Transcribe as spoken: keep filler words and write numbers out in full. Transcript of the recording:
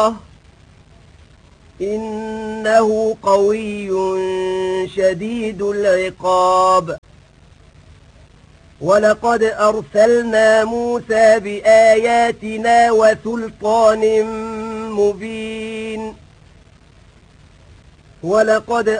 إنه قوي شديد العقاب. ولقد أرسلنا موسى بآياتنا وسلطان مبين. ولقد